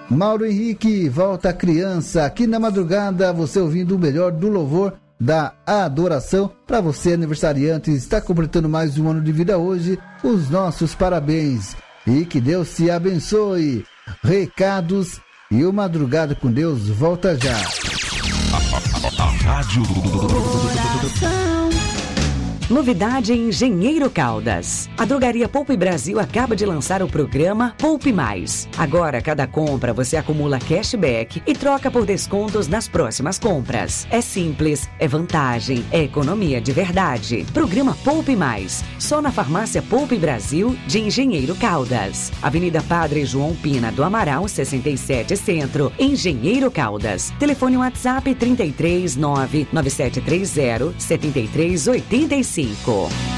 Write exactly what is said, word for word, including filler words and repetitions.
Mauro Henrique, volta criança. Aqui na madrugada, você ouvindo o melhor do louvor, da adoração. Para você, aniversariante, está completando mais um ano de vida hoje, os nossos parabéns. E que Deus te abençoe. Recados e o Madrugada com Deus volta já. A Rádio Coração. Novidade em Engenheiro Caldas. A Drogaria Poupe Brasil acaba de lançar o programa Poupe Mais. Agora, cada compra você acumula cashback e troca por descontos nas próximas compras. É simples, é vantagem, é economia de verdade. Programa Poupe Mais. Só na Farmácia Poupe Brasil de Engenheiro Caldas. Avenida Padre João Pina do Amaral, sessenta e sete Centro, Engenheiro Caldas. Telefone WhatsApp trinta e três, nove nove sete três zero, setenta e três oitenta e cinco.